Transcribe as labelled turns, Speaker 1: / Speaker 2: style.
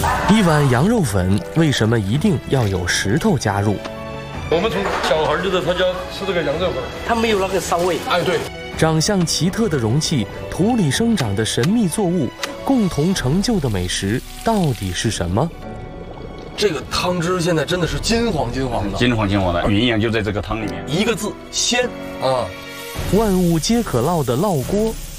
Speaker 1: 一碗羊肉粉为什么一定要有石头加入？
Speaker 2: 我们从小孩就在他家吃这个羊肉粉，
Speaker 3: 它没有那个臊味。
Speaker 2: 哎，对。
Speaker 1: 长相奇特的容器，土里生长的神秘作物，共同成就的美食到底是什么？
Speaker 2: 这个汤汁现在真的是金黄金黄的，
Speaker 4: 金黄金黄的，营养就在这个汤里面。
Speaker 2: 一个字鲜啊！
Speaker 1: 万物皆可烙的烙锅